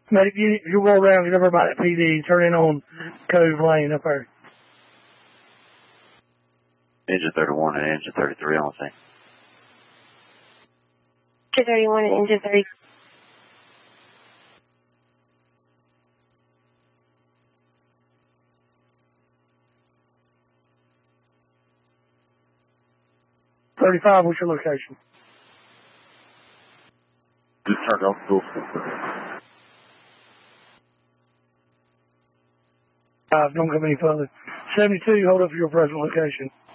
Medic, you roll around, get over by the PD, turn in on Cove Lane up there. Engine 31 and engine 33 on the scene. Engine 31 and engine 30. What's your location? Just turned off the Don't come any further. 72, hold up for your present location.